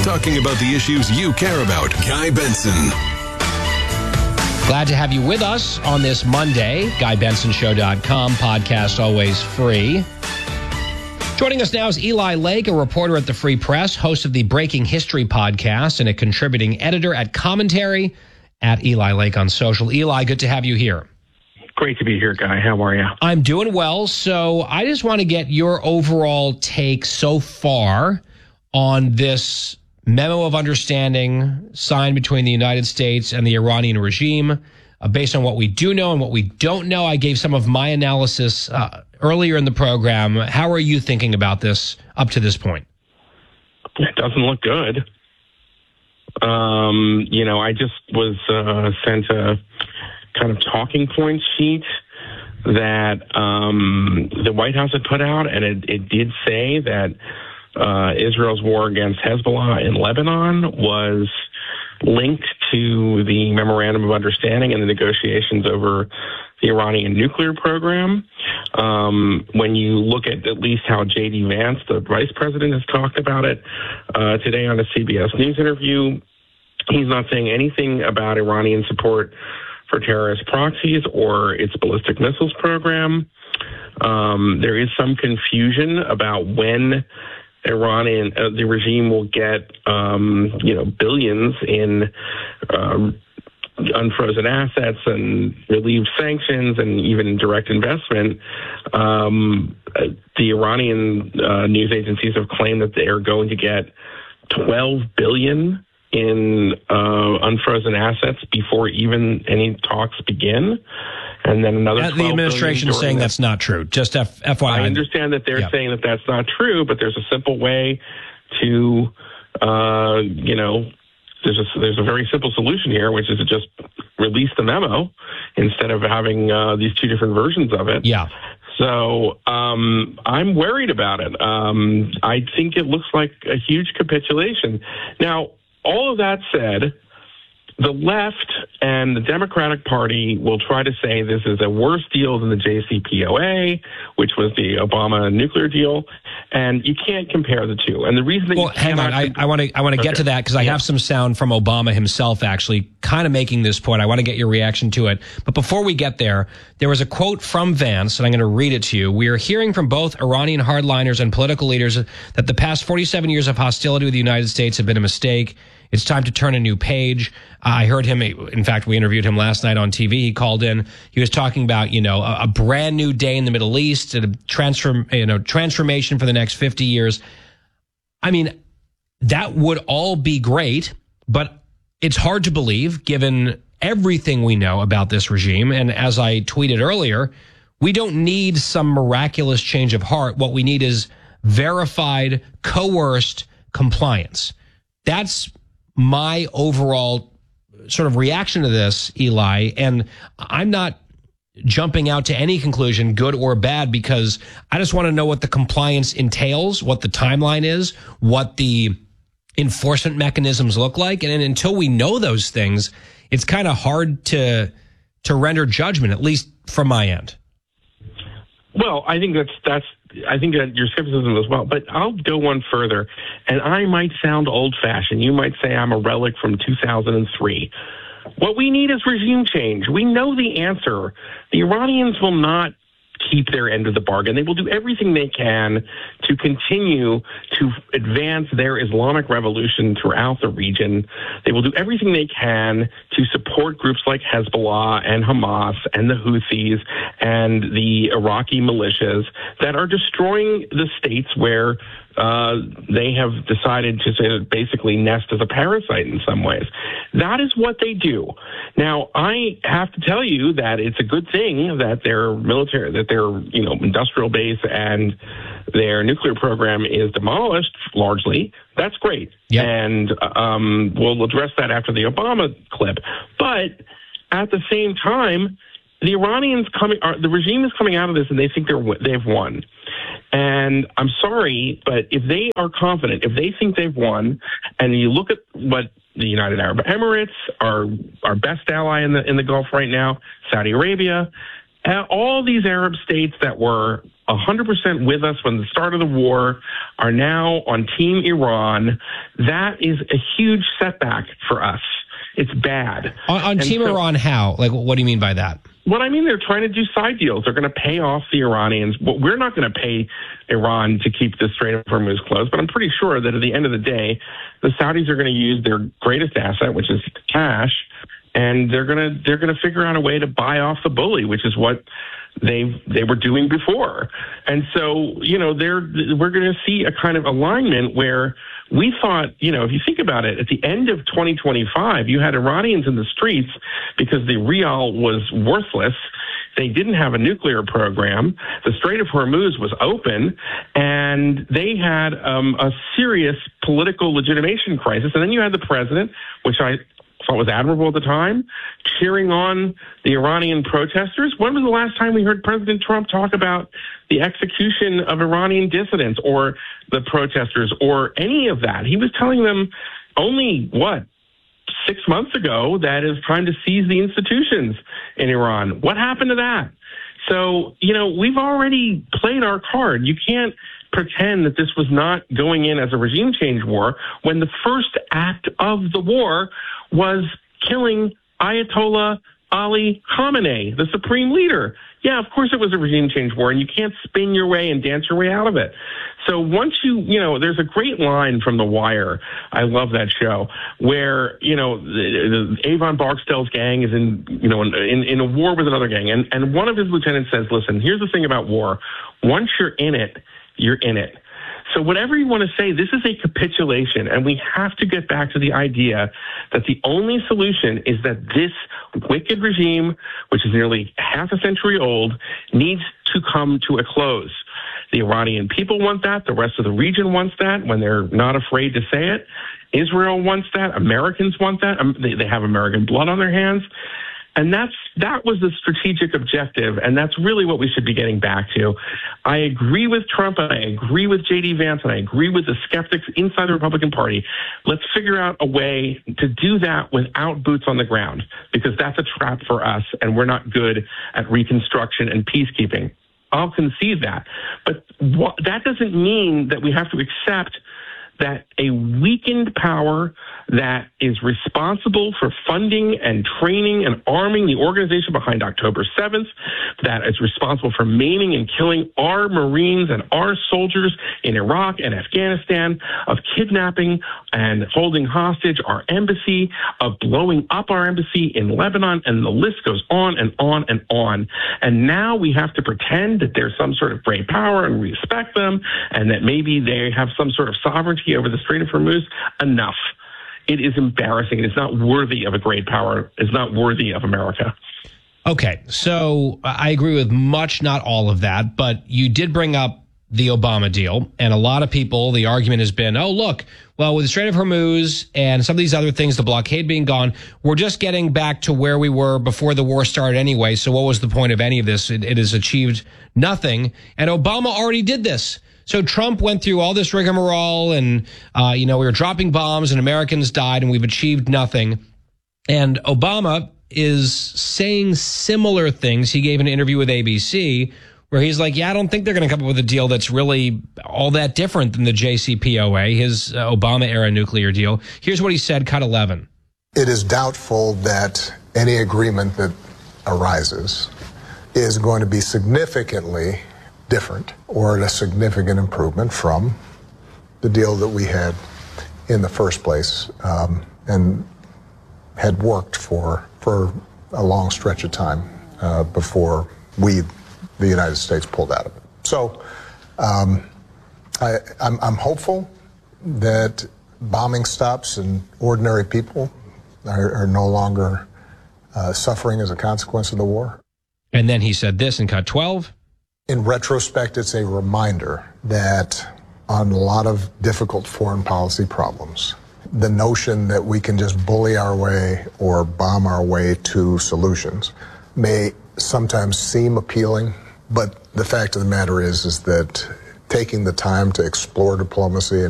talking about the issues you care about. Guy Benson. Glad to have you with us on this Monday. GuyBensonShow.com, podcast always free. Joining us now is Eli Lake, a reporter at the Free Press, host of the Breaking History podcast, and a contributing editor at Commentary at Eli Lake on social. Eli, good to have you here. Great to be here, Guy. How are you? I'm doing well. So I just want to get your overall take so far on this memo of understanding signed between the United States and the Iranian regime. Based on what we do know and what we don't know, I gave some of my analysis earlier in the program. How are you thinking about this up to this point? It doesn't look good. I just was sent a kind of talking point sheet that the White House had put out, and it did say that Israel's war against Hezbollah in Lebanon was linked to the Memorandum of Understanding and the negotiations over the Iranian nuclear program. When you look at least how J.D. Vance, the vice president, has talked about it today on a CBS News interview, he's not saying anything about Iranian support for terrorist proxies or its ballistic missiles program. There is some confusion about when the regime will get, billions in unfrozen assets and relieved sanctions and even direct investment. The Iranian news agencies have claimed that they are going to get $12 billion in unfrozen assets before even any talks begin. And then another $12 the administration is saying that's not true. Just FYI. I understand that they're saying that that's not true, but there's a simple way to, there's a very simple solution here, which is to just release the memo instead of having these two different versions of it. Yeah. So I'm worried about it. I think it looks like a huge capitulation. Now, all of that said, the left and the Democratic Party will try to say this is a worse deal than the JCPOA, which was the Obama nuclear deal, and you can't compare the two. And the reason that hang on, I want to get to that because I have some sound from Obama himself actually kind of making this point. I want to get your reaction to it. But before we get there, there was a quote from Vance, and I'm going to read it to you. We are hearing from both Iranian hardliners and political leaders that the past 47 years of hostility with the United States have been a mistake. It's time to turn a new page. I heard him. In fact, we interviewed him last night on TV. He called in. He was talking about, a brand new day in the Middle East, a transformation for the next 50 years. I mean, that would all be great, but it's hard to believe given everything we know about this regime. And as I tweeted earlier, we don't need some miraculous change of heart. What we need is verified, coerced compliance. That's my overall sort of reaction to this, Eli, and I'm not jumping out to any conclusion, good or bad, because I just want to know what the compliance entails, what the timeline is, what the enforcement mechanisms look like. And until we know those things, it's kind of hard to render judgment, at least from my end. Well, I think I think that your skepticism as well, but I'll go one further, and I might sound old-fashioned. You might say I'm a relic from 2003. What we need is regime change. We know the answer. The Iranians will not keep their end of the bargain. They will do everything they can to continue to advance their Islamic revolution throughout the region. They will do everything they can to support groups like Hezbollah and Hamas and the Houthis and the Iraqi militias that are destroying the states where they have decided to basically nest as a parasite in some ways. That is what they do. Now, I have to tell you that it's a good thing that their military, that their industrial base and their nuclear program is demolished largely. That's great. Yep. And we'll address that after the Obama clip. But at the same time, the regime is coming out of this and they think they've won. And I'm sorry, but if they are confident, if they think they've won, and you look at what the United Arab Emirates, our best ally in the Gulf right now, Saudi Arabia, all these Arab states that were 100% with us from the start of the war, are now on Team Iran. That is a huge setback for us. It's bad. On Team Iran, how? Like, what do you mean by that? Well, I mean, they're trying to do side deals. They're going to pay off the Iranians. Well, we're not going to pay Iran to keep the Strait of Hormuz closed, but I'm pretty sure that at the end of the day, the Saudis are going to use their greatest asset, which is cash, and they're going to figure out a way to buy off the bully, which is what they were doing before. And so, we're going to see a kind of alignment where we thought, if you think about it, at the end of 2025, you had Iranians in the streets because the rial was worthless. They didn't have a nuclear program. The Strait of Hormuz was open, and they had a serious political legitimation crisis. And then you had the president, which I thought was admirable at the time, cheering on the Iranian protesters. When was the last time we heard President Trump talk about the execution of Iranian dissidents or the protesters or any of that? He was telling them only, 6 months ago that it was time to seize the institutions in Iran. What happened to that? So, we've already played our card. You can't pretend that this was not going in as a regime change war when the first act of the war was killing Ayatollah Ali Khamenei, the supreme leader. Yeah, of course it was a regime change war, and you can't spin your way and dance your way out of it. So once there's a great line from The Wire. I love that show where, the Avon Barksdale's gang is in a war with another gang. And one of his lieutenants says, listen, here's the thing about war. Once you're in it, you're in it. So whatever you want to say, this is a capitulation, and we have to get back to the idea that the only solution is that this wicked regime, which is nearly half a century old, needs to come to a close. The Iranian people want that. The rest of the region wants that when they're not afraid to say it. Israel wants that. Americans want that. They have American blood on their hands. And that was the strategic objective, and that's really what we should be getting back to. I agree with Trump, and I agree with J.D. Vance, and I agree with the skeptics inside the Republican Party. Let's figure out a way to do that without boots on the ground, because that's a trap for us, and we're not good at reconstruction and peacekeeping. I'll concede that. But that doesn't mean that we have to accept that a weakened power that is responsible for funding and training and arming the organization behind October 7th, that is responsible for maiming and killing our Marines and our soldiers in Iraq and Afghanistan, of kidnapping and holding hostage our embassy, of blowing up our embassy in Lebanon, and the list goes on and on and on. And now we have to pretend that there's some sort of great power and we respect them, and that maybe they have some sort of sovereignty over the Strait of Hormuz. Enough. It is embarrassing. It's not worthy of a great power. It's not worthy of America. Okay, so I agree with much, not all of that, but you did bring up the Obama deal, and a lot of people, the argument has been, oh, look, well, with the Strait of Hormuz and some of these other things, the blockade being gone, we're just getting back to where we were before the war started anyway, so what was the point of any of this? It has achieved nothing, and Obama already did this. So Trump went through all this rigmarole and, we were dropping bombs and Americans died and we've achieved nothing. And Obama is saying similar things. He gave an interview with ABC where he's like, I don't think they're going to come up with a deal that's really all that different than the JCPOA, his Obama-era nuclear deal. Here's what he said, cut 11. It is doubtful that any agreement that arises is going to be significantly different or a significant improvement from the deal that we had in the first place and had worked for a long stretch of time before the United States, pulled out of it. So I'm hopeful that bombing stops and ordinary people are no longer suffering as a consequence of the war. And then he said this in cut 12. In retrospect, it's a reminder that on a lot of difficult foreign policy problems, the notion that we can just bully our way or bomb our way to solutions may sometimes seem appealing, but the fact of the matter is that taking the time to explore diplomacy and